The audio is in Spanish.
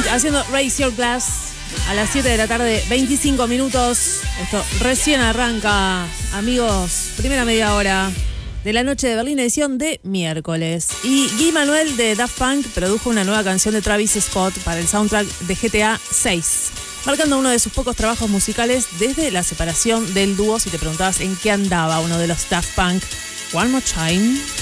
haciendo Raise Your Glass a las 7 de la tarde, 25 minutos. Esto recién arranca, amigos. Primera media hora de la noche de Berlín, edición de miércoles. Y Guy Manuel de Daft Punk produjo una nueva canción de Travis Scott para el soundtrack de GTA 6, marcando uno de sus pocos trabajos musicales desde la separación del dúo. Si te preguntabas en qué andaba uno de los Daft Punk, One More Time.